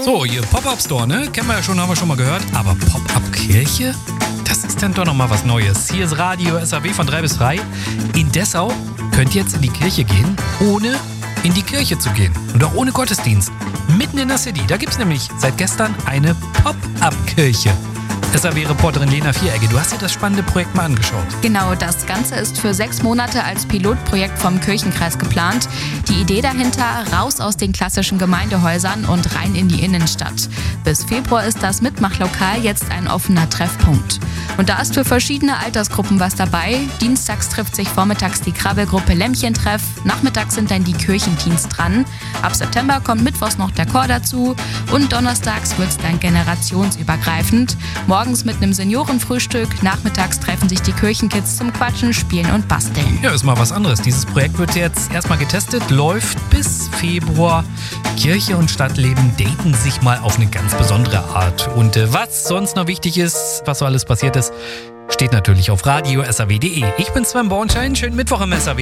So, hier Pop-Up-Store, ne? Kennen wir ja schon, haben wir schon mal gehört. Aber Pop-Up-Kirche? Das ist dann doch nochmal was Neues. Hier ist Radio SAW von 3 bis 3. In Dessau könnt ihr jetzt in die Kirche gehen, ohne in die Kirche zu gehen. Und auch ohne Gottesdienst. Mitten in der City. Da gibt es nämlich seit gestern eine Pop-Up-Kirche. SAW-Reporterin Lena Vieregge, du hast dir das spannende Projekt mal angeschaut. Genau, das Ganze ist für 6 Monate als Pilotprojekt vom Kirchenkreis geplant. Die Idee dahinter, raus aus den klassischen Gemeindehäusern und rein in die Innenstadt. Bis Februar ist das Mitmachlokal jetzt ein offener Treffpunkt. Und da ist für verschiedene Altersgruppen was dabei. Dienstags trifft sich vormittags die Krabbelgruppe Lämmchentreff, nachmittags sind dann die Kirchenteens dran. Ab September kommt mittwochs noch der Chor dazu und donnerstags wird es dann generationsübergreifend. Morgens mit einem Seniorenfrühstück, nachmittags treffen sich die Kirchenkids zum Quatschen, Spielen und Basteln. Ja, ist mal was anderes. Dieses Projekt wird jetzt erstmal getestet, läuft bis Februar. Kirche und Stadtleben daten sich mal auf eine ganz besondere Art. Und was sonst noch wichtig ist, was so alles passiert ist, steht natürlich auf radio SAW.de. Ich bin Sven Bornschein, schönen Mittwoch im SAW.